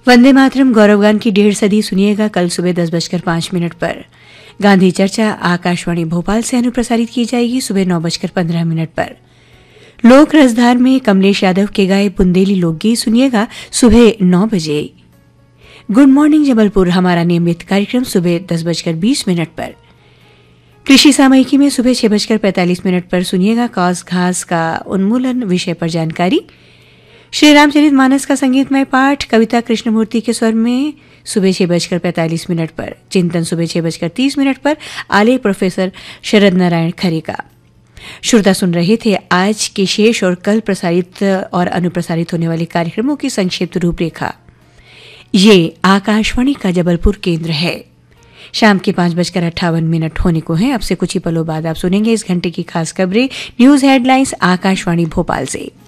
वंदे मातरम गौरवगान की 1.5 सदी सुनिएगा कल सुबह 10:05 पर। गांधी चर्चा आकाशवाणी भोपाल से अनुप्रसारित की जाएगी सुबह 9:15 पर। लोक रसधार में कमलेश यादव के गाए बुंदेली लोकगीत सुनिएगा सुबह 9 बजे। गुड मॉर्निंग जबलपुर हमारा नियमित कार्यक्रम सुबह 10:20 पर। कृषि सामयिकी में सुबह 6:45 पर सुनिएगा कॉस घास का उन्मूलन विषय पर जानकारी। श्री रामचरित मानस का संगीतमय पाठ कविता कृष्णमूर्ति के स्वर में सुबह 6:45 पर। चिंतन सुबह 6:30 पर आलेख प्रोफेसर शरद नारायण खरे का। श्रोता सुन रहे थे आज के शेष और कल प्रसारित और अनुप्रसारित होने वाले कार्यक्रमों की संक्षिप्त रूपरेखा। ये आकाशवाणी का जबलपुर केंद्र है। शाम के 5:58 होने को हैं। अब से कुछ ही पलों बाद आप सुनेंगे इस घंटे की खास खबरें न्यूज हेडलाइंस आकाशवाणी भोपाल से।